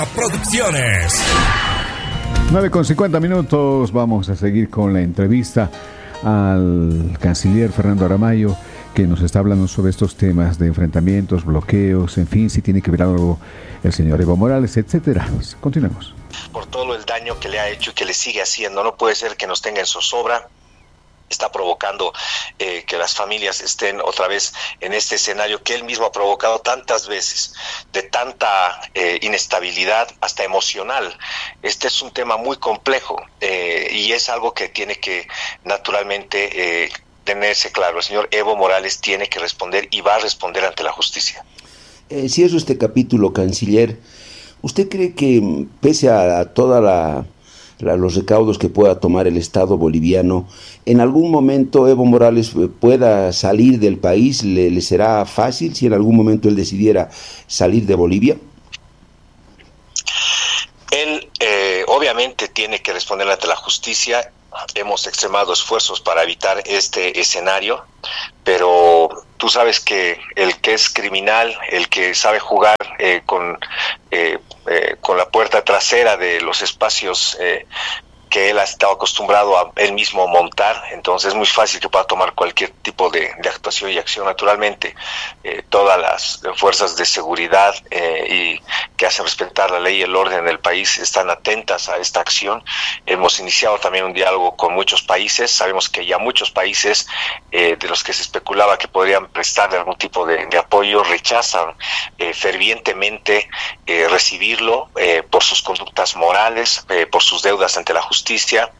Producciones. 9:50. Vamos a seguir con la entrevista al canciller Fernando Aramayo, que nos está hablando sobre estos temas de enfrentamientos, bloqueos, en fin, si tiene que ver algo el señor Evo Morales, etcétera. Continuemos. Por todo el daño que le ha hecho y que le sigue haciendo, no puede ser que nos tenga en zozobra. Está provocando que las familias estén otra vez en este escenario que él mismo ha provocado tantas veces, de tanta inestabilidad hasta emocional. Este es un tema muy complejo y es algo que tiene que naturalmente tenerse claro. El señor Evo Morales tiene que responder y va a responder ante la justicia. Cierro este capítulo, canciller. ¿Usted cree que pese a toda los recaudos que pueda tomar el Estado boliviano, en algún momento Evo Morales pueda salir del país? ¿Le será fácil si en algún momento él decidiera salir de Bolivia? Él obviamente tiene que responder ante la justicia. Hemos extremado esfuerzos para evitar este escenario, pero tú sabes que el que es criminal, el que sabe jugar con la puerta trasera de los espacios que él ha estado acostumbrado a él mismo montar, entonces es muy fácil que pueda tomar cualquier tipo de actuación y acción. Naturalmente, todas las fuerzas de seguridad y que hacen respetar la ley y el orden del país están atentas a esta acción. Hemos iniciado también un diálogo con muchos países. Sabemos que ya muchos países de los que se especulaba que podrían prestarle algún tipo de apoyo rechazan fervientemente recibirlo por sus conductas morales, por sus deudas ante la justicia.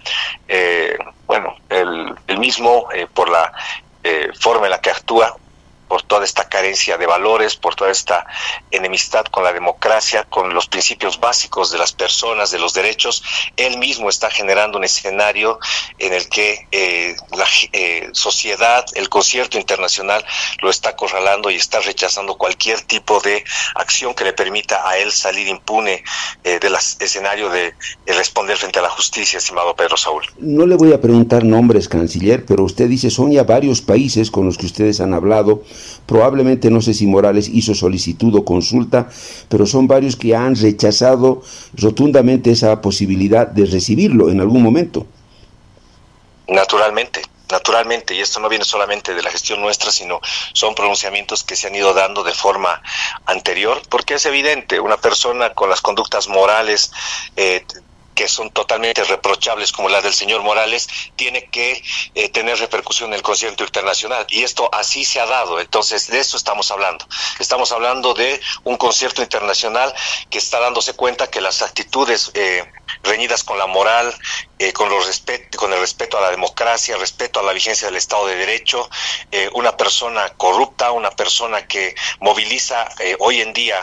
El mismo por la forma en la que actúa, por toda esta carencia de valores, por toda esta enemistad con la democracia, con los principios básicos de las personas, de los derechos. Él mismo está generando un escenario en el que la sociedad, el concierto internacional lo está acorralando y está rechazando cualquier tipo de acción que le permita a él salir impune del escenario de responder frente a la justicia, estimado Pedro Saúl. No le voy a preguntar nombres, canciller, pero usted dice son ya varios países con los que ustedes han hablado. Probablemente, no sé si Morales hizo solicitud o consulta, pero son varios que han rechazado rotundamente esa posibilidad de recibirlo en algún momento. Naturalmente, y esto no viene solamente de la gestión nuestra, sino son pronunciamientos que se han ido dando de forma anterior, porque es evidente, una persona con las conductas morales que son totalmente reprochables como las del señor Morales, tiene que tener repercusión en el concierto internacional, y esto así se ha dado. Entonces de eso estamos hablando de un concierto internacional que está dándose cuenta que las actitudes reñidas con la moral, con el respeto a la democracia, respeto a la vigencia del Estado de Derecho, una persona corrupta, una persona que moviliza hoy en día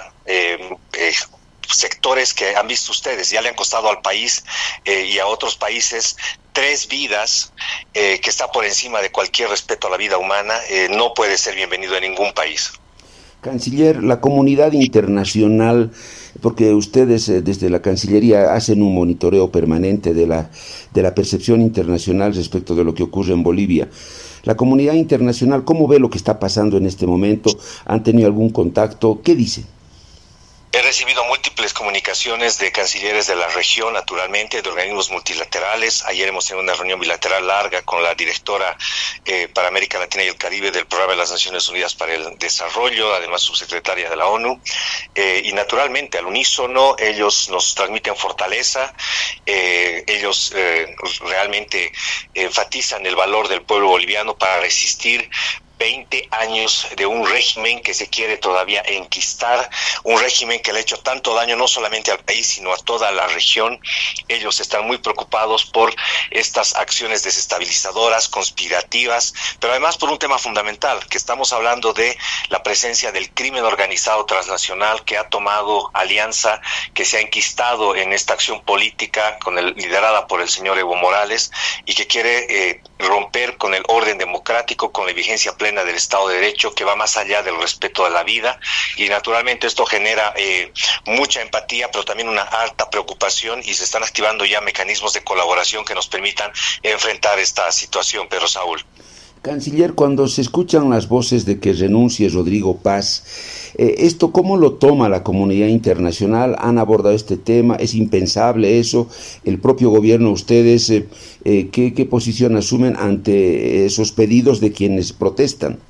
sectores que han visto ustedes, ya le han costado al país y a otros países 3 vidas, que está por encima de cualquier respeto a la vida humana, no puede ser bienvenido en ningún país. Canciller, la comunidad internacional, porque ustedes desde la Cancillería hacen un monitoreo permanente de la percepción internacional respecto de lo que ocurre en Bolivia. La comunidad internacional, ¿cómo ve lo que está pasando en este momento? ¿Han tenido algún contacto? ¿Qué dice? He recibido múltiples comunicaciones de cancilleres de la región, naturalmente, de organismos multilaterales. Ayer hemos tenido una reunión bilateral larga con la directora para América Latina y el Caribe del Programa de las Naciones Unidas para el Desarrollo, además subsecretaria de la ONU. Y naturalmente, al unísono, ellos nos transmiten fortaleza, ellos realmente enfatizan el valor del pueblo boliviano para resistir 20 años de un régimen que se quiere todavía enquistar, un régimen que le ha hecho tanto daño no solamente al país, sino a toda la región. Ellos están muy preocupados por estas acciones desestabilizadoras, conspirativas, pero además por un tema fundamental, que estamos hablando de la presencia del crimen organizado transnacional que ha tomado alianza, que se ha enquistado en esta acción política liderada por el señor Evo Morales y que quiere romper con el orden democrático, con la vigencia plena del Estado de Derecho, que va más allá del respeto de la vida, y naturalmente esto genera mucha empatía, pero también una alta preocupación, y se están activando ya mecanismos de colaboración que nos permitan enfrentar esta situación, Pedro Saúl. Canciller, cuando se escuchan las voces de que renuncie Rodrigo Paz, ¿Esto cómo lo toma la comunidad internacional? ¿Han abordado este tema? ¿Es impensable eso? ¿El propio gobierno, ustedes, qué posición asumen ante esos pedidos de quienes protestan?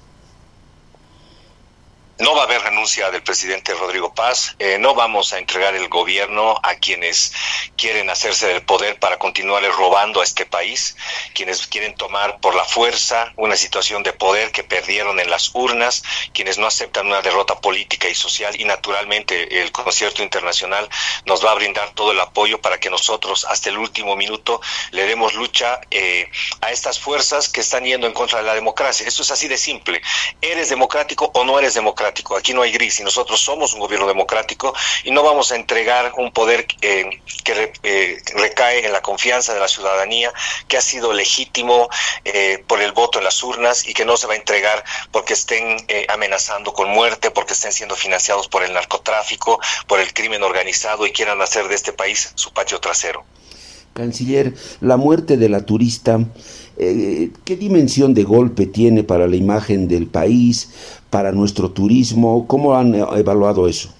No va a haber renuncia del presidente Rodrigo Paz, no vamos a entregar el gobierno a quienes quieren hacerse del poder para continuarle robando a este país, quienes quieren tomar por la fuerza una situación de poder que perdieron en las urnas, quienes no aceptan una derrota política y social, y naturalmente el concierto internacional nos va a brindar todo el apoyo para que nosotros hasta el último minuto le demos lucha a estas fuerzas que están yendo en contra de la democracia. Eso es así de simple. ¿Eres democrático o no eres democrático? Aquí no hay gris y nosotros somos un gobierno democrático y no vamos a entregar un poder que recae en la confianza de la ciudadanía, que ha sido legítimo por el voto en las urnas y que no se va a entregar porque estén amenazando con muerte, porque estén siendo financiados por el narcotráfico, por el crimen organizado y quieran hacer de este país su patio trasero. Canciller, la muerte de la turista, ¿qué dimensión de golpe tiene para la imagen del país, para nuestro turismo? ¿Cómo han evaluado eso?